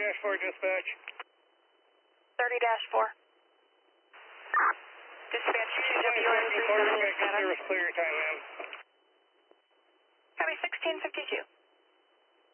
30-4 dispatch. 30-4. Dispatch TWN 376 Service clearing time, ma'am. Copy 1652.